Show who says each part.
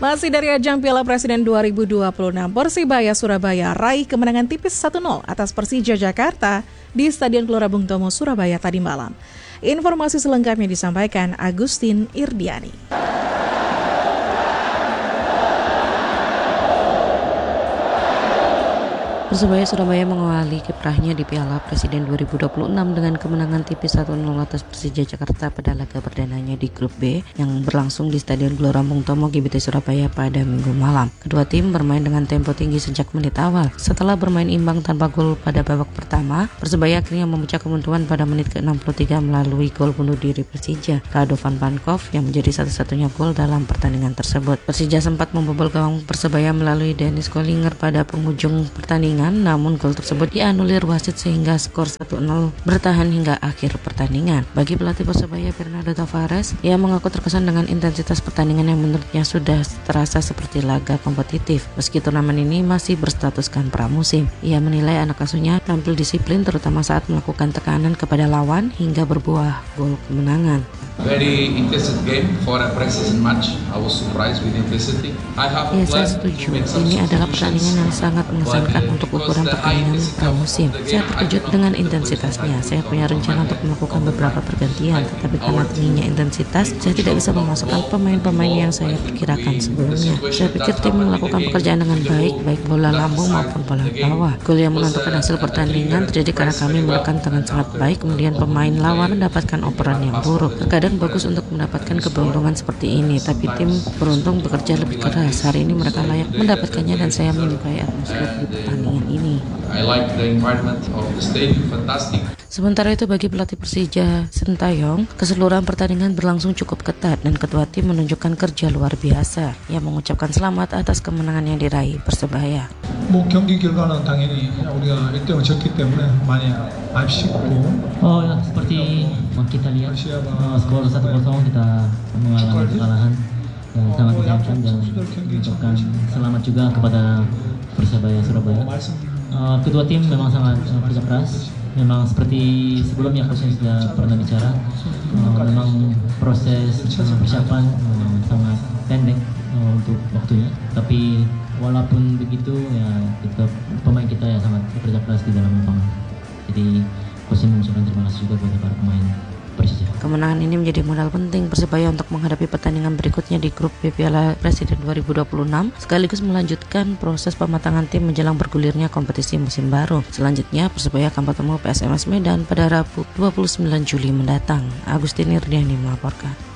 Speaker 1: Masih dari ajang Piala Presiden 2026, Persibaya Surabaya raih kemenangan tipis 1-0 atas Persija Jakarta di Stadion Gelora Bung Tomo, Surabaya tadi malam. Informasi selengkapnya disampaikan Agustin Irdiani.
Speaker 2: Persebaya Surabaya mengawali kiprahnya di Piala Presiden 2026 dengan kemenangan tipis 1-0 atas Persija Jakarta pada laga perdananya di Grup B yang berlangsung di Stadion Gelora Bung Tomo GBT Surabaya pada Minggu malam. Kedua tim bermain dengan tempo tinggi sejak menit awal. Setelah bermain imbang tanpa gol pada babak pertama, Persebaya akhirnya memecah kemunduran pada menit ke-63 melalui gol bunuh diri Persija, Radovan Pankov, yang menjadi satu-satunya gol dalam pertandingan tersebut. Persija sempat membobol gawang Persebaya melalui Dennis Kollinger pada penghujung pertandingan, namun gol tersebut dianulir wasit sehingga skor 1-0 bertahan hingga akhir pertandingan. Bagi pelatih Persebaya Fernando Tavares, ia mengaku terkesan dengan intensitas pertandingan yang menurutnya sudah terasa seperti laga kompetitif meski turnamen ini masih berstatuskan pramusim. Ia menilai anak asuhnya tampil disiplin terutama saat melakukan tekanan kepada lawan hingga berbuah gol kemenangan.
Speaker 3: Very intensive game for a pre-season match. I was surprised with intensity.
Speaker 2: Saya setuju. Ini adalah pertandingan yang sangat mengesankan untuk ukuran pertandingan pramusim. Saya terkejut dengan intensitasnya. Saya punya rencana untuk melakukan beberapa pergantian, tetapi karena tingginya intensitas, saya tidak bisa memasukkan pemain-pemain yang saya perkirakan sebelumnya. Saya pikir tim melakukan pekerjaan dengan baik bola lambung maupun bola bawah. Gol yang menentukan hasil pertandingan terjadi karena kami menekan dengan sangat baik, kemudian pemain lawan mendapatkan operan yang buruk. Terkadang bagus untuk mendapatkan keberuntungan seperti ini, tapi tim beruntung bekerja lebih keras. Hari ini mereka layak mendapatkannya dan saya menyukai atmosfer di pertandingan ini. Sementara itu bagi pelatih Persija Sintayong, keseluruhan pertandingan berlangsung cukup ketat dan kedua tim menunjukkan kerja luar biasa. Ia mengucapkan selamat atas kemenangan yang diraih Persebaya.
Speaker 4: 경기 결과는 당연히 우리가 1등을 졌기 때문에 많이 아쉽고
Speaker 5: seperti kita lihat skor 1-0 kita mengalami kekalahan yang sangat disayangkan dan mengucapkan selamat juga kepada Persebaya Surabaya. Kedua tim memang sangat kerja keras. Memang seperti sebelumnya proses sudah pernah bicara, memang proses persiapan sangat pendek untuk waktunya. Tapi walaupun begitu ya tetap pemain kita ya sangat bekerja keras di dalam lapangan. Jadi coach mengucapkan terima kasih juga kepada para pemain Persija.
Speaker 2: Kemenangan ini menjadi modal penting Persebaya untuk menghadapi pertandingan berikutnya di Grup B Piala Presiden 2026 sekaligus melanjutkan proses pematangan tim menjelang bergulirnya kompetisi musim baru. Selanjutnya Persebaya akan bertemu PSMS Medan pada Rabu 29 Juli mendatang. Agustin Irdiani melaporkan.